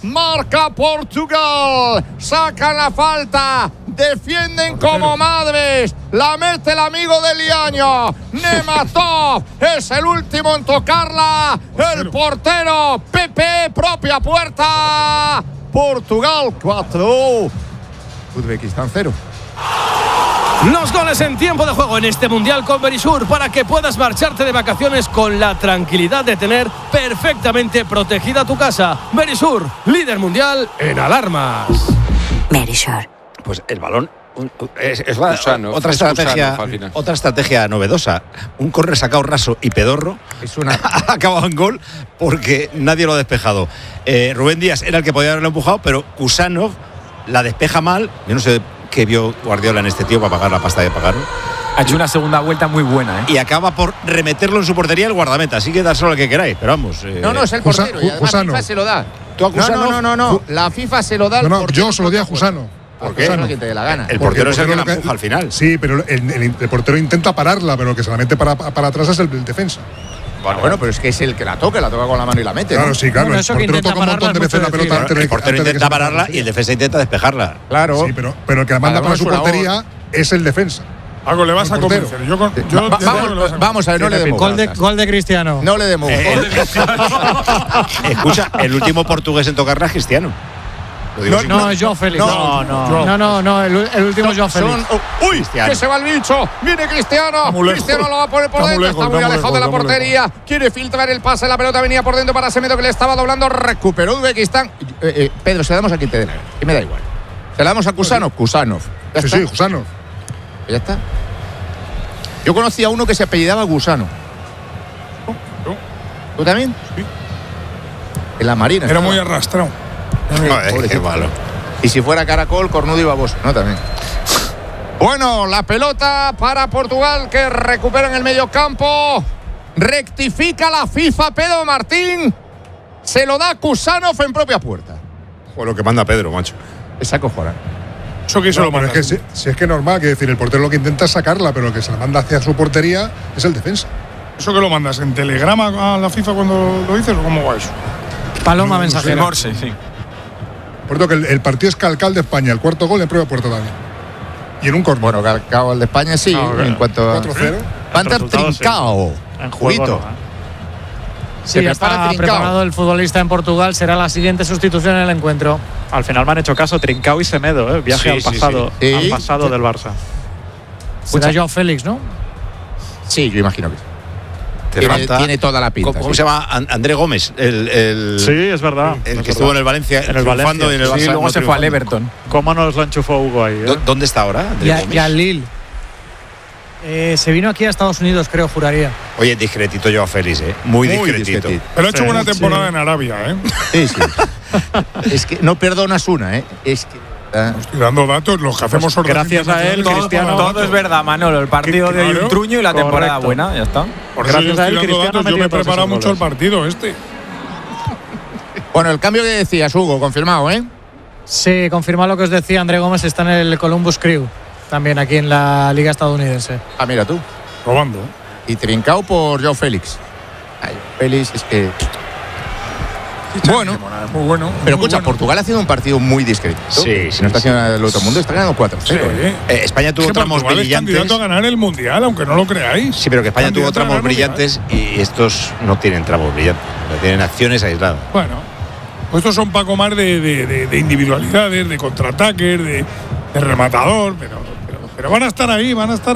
Marca Portugal. Sacan la falta. Defienden como madres. La mete el amigo de Liaño. Nematov es el último en tocarla. El portero Pepe, propia puerta. Portugal 4. Uzbekistán 0. Los goles en tiempo de juego en este Mundial con Verisur para que puedas marcharte de vacaciones con la tranquilidad de tener perfectamente protegida tu casa. Verisur, líder mundial en alarmas. Verisur. Pues el balón es Gusano, otra estrategia novedosa. Un córner sacado raso y pedorro ha acabado en gol porque nadie lo ha despejado. Rubén Díaz era el que podía haberlo empujado, pero Kusanov la despeja mal. Yo no sé qué vio Guardiola en este tío para pagar la pasta de pagarlo. Ha hecho una segunda vuelta muy buena, y acaba por remeterlo en su portería el guardameta. Así que dar solo lo que queráis, pero vamos. No, es el portero. Y además FIFA se lo da. ¿Tú a Kusanov? No. La FIFA se lo da al portero. Yo se lo di a Jusano. ¿Por qué? Quien te dé la gana. El portero es el que la empuja al final. Sí, pero el portero intenta pararla, pero el que se la mete para atrás es el defensa. Bueno, pero es que es el que la toca con la mano y la mete. Claro, ¿no? sí, claro. Bueno, el portero toca un montón de veces la pelota antes de el portero intenta pararla y el defensa intenta despejarla. Claro. Sí, pero el que la manda para su portería es el defensa. Algo le vas a convencer. Vamos a ver, no le demos. Gol de Cristiano. No le demos. Escucha, el último portugués en tocarla es Cristiano. No, es Joao Félix. No, el último Joao Félix. ¡Uy! Que se va el bicho. Viene Cristiano. Cristiano lo va a poner por dentro. Está muy alejado de la portería. Quiere filtrar el pase. La pelota venía por dentro para Semedo, que le estaba doblando. Recuperó Uzbekistán. Pedro, se la damos a quien te dé la gana. Y me da igual. Se la damos a Kusanov. Sí, Kusanov. Ya está. Yo conocí a uno que se apellidaba Gusano. ¿Tú también? Sí. En la Marina. Era muy arrastrado. Qué malo. Y si fuera caracol, cornudo y baboso, ¿no? También. Bueno, la pelota para Portugal, que recupera en el medio campo. Rectifica la FIFA, Pedro Martín. Se lo da Kusanov en propia puerta. O lo que manda Pedro, macho. Es acojonante. Eso que Pero es que si es que es normal, que decir, el portero lo que intenta es sacarla, pero el que se la manda hacia su portería es el defensa. ¿Eso que lo mandas en telegrama a la FIFA cuando lo dices o cómo va eso? Paloma mensajera. Morse, sí. Por cierto, que el partido es Calcal de España, el cuarto gol en propia puerta también. Y en un córner. Bueno, Calcao el de España sí, en cuanto a 4-0. Panther Trincao. En juego. Sí, está preparado el futbolista en Portugal. Será la siguiente sustitución en el encuentro. Al final me han hecho caso Trincao y Semedo, viaje al pasado, sí. al pasado del Barça. Será Joao Félix, ¿no? Sí, yo imagino que sí. Tiene toda la pinta. ¿Cómo se llama? André Gómez. Sí, es verdad. El que estuvo en el Valencia. En el Valencia. Y en el Barça, Sí, luego se fue al Everton. ¿Cómo nos lo enchufó Hugo ahí? ¿Dónde está ahora, André Gómez? Y al Lille. Se vino aquí a Estados Unidos, creo, juraría. Oye, discretito Joao Félix, muy discretito. Pero ha hecho buena temporada en Arabia, Sí. Es que no perdonas una, Es que Estoy dando datos, los que hacemos gracias a él, Cristiano. Todo es verdad, Manolo. El partido de un truño y la temporada buena, ya está. Gracias a él, Cristiano. Yo me he preparado mucho el partido este. Bueno, el cambio que decías, Hugo, confirmado, Sí, confirma lo que os decía. André Gómez está en el Columbus Crew, también aquí en la Liga Estadounidense. Ah, mira tú. Robando. Y Trincao por Joao Félix. Félix es que... Bueno, muy bueno. Pero escucha, Portugal ha sido un partido muy discreto. Sí. No está haciendo nada del otro mundo, está ganando 4-0. Sí. España tuvo tramos Portugal brillantes. Es candidato a ganar el Mundial, aunque no lo creáis. Sí, pero que España tuvo tramos brillantes y estos no tienen tramos brillantes. Tienen acciones aisladas. Bueno, estos son Paco Mar de individualidades, de contraataques, de rematador, pero van a estar ahí.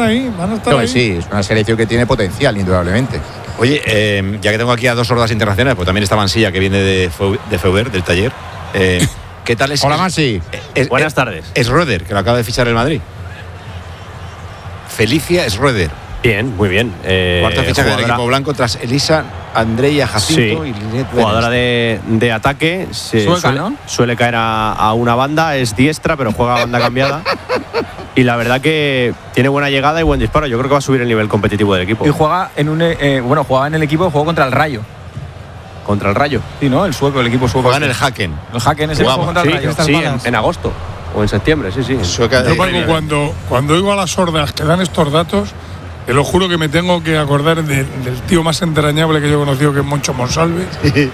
Sí, es una selección que tiene potencial, indudablemente. Oye, ya que tengo aquí a dos sordas internacionales, pues también está Mansilla, que viene de Feuber, del taller. ¿Qué tal es? Hola, Mansi. Buenas tardes. Es Schroeder, que lo acaba de fichar el Madrid. Felicia Schroeder. Bien, muy bien. Cuarta fichaje del equipo blanco tras Elisa, Andrea Jacinto y Linet. Jugadora de ataque. Suele caer a una banda, es diestra, pero juega a banda cambiada. Y la verdad que tiene buena llegada y buen disparo. Yo creo que va a subir el nivel competitivo del equipo. Y juega jugaba en el equipo, jugó contra el Rayo. ¿Contra el Rayo? Sí, ¿no? El sueco, el equipo sueco. Juega en el Haken. El Haken es el juego contra el Rayo. Sí, en agosto. O en septiembre, sí. Yo, Paco, cuando oigo a las sordas que dan estos datos, te lo juro que me tengo que acordar del tío más entrañable que yo he conocido, que es Moncho Monsalve.